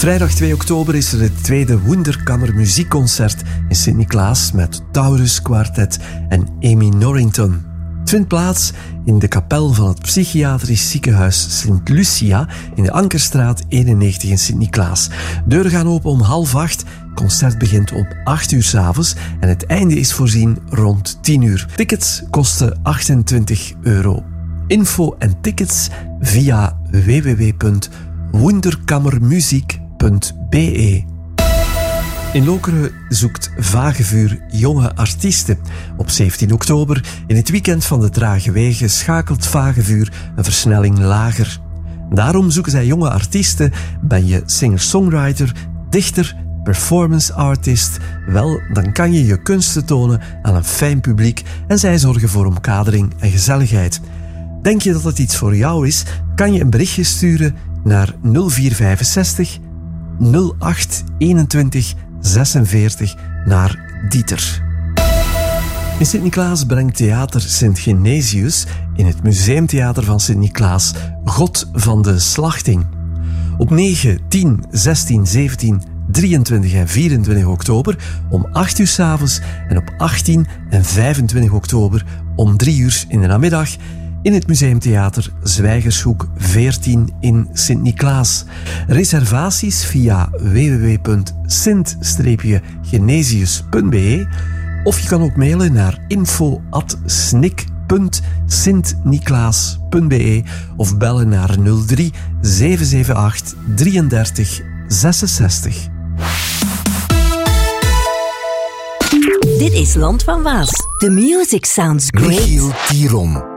Vrijdag 2 oktober is er het tweede Wunderkammer muziekconcert in Sint-Niklaas met Taurus Quartet en Amy Norrington. Het vindt plaats in de kapel van het psychiatrisch ziekenhuis Sint Lucia in de Ankerstraat 91 in Sint-Niklaas. Deuren gaan open om 7:30. Het concert begint om 8:00 's avonds en het einde is voorzien rond 10:00. Tickets kosten €28. Info en tickets via www.wunderkammermuziek.be. In Lokeren zoekt Vagevuur jonge artiesten. Op 17 oktober, in het weekend van de Trage Wegen, schakelt Vagevuur een versnelling lager. Daarom zoeken zij jonge artiesten. Ben je singer-songwriter, dichter, performance artist? Wel, dan kan je je kunsten tonen aan een fijn publiek en zij zorgen voor omkadering en gezelligheid. Denk je dat het iets voor jou is? Kan je een berichtje sturen naar 0465 08 21 46 naar Dieter. In Sint-Niklaas brengt Theater Sint Genesius in het Museumtheater van Sint-Niklaas God van de Slachting. Op 9, 10, 16, 17, 23 en 24 oktober om 8:00 's avonds en op 18 en 25 oktober om 3:00 in de namiddag in het Museumtheater Zwijgershoek 14 in Sint-Niklaas. Reservaties via www.sint-genesius.be of je kan ook mailen naar info@snik.sintniklaas.be of bellen naar 03 778 33 66. Dit is Land van Waas. The music sounds great. Michiel Tiron.